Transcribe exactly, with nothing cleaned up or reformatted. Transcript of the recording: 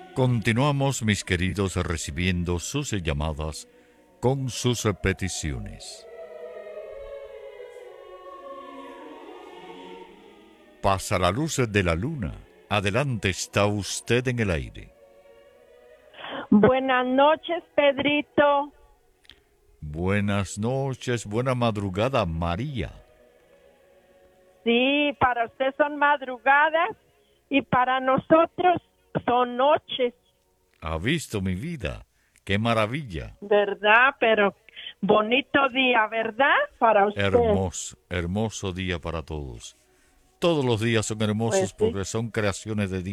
Continuamos, mis queridos, recibiendo sus llamadas con sus peticiones. Pasa la luz de la luna. Adelante, está usted en el aire. Buenas noches, Pedrito. Buenas noches, buena madrugada, María. Sí, para usted son madrugadas y para nosotros son noches. ¿Ha visto mi vida? ¡Qué maravilla! ¿Verdad? Pero bonito día, ¿verdad? Para usted. Hermoso, hermoso día para todos. Todos los días son hermosos Pues sí. porque son creaciones de Dios.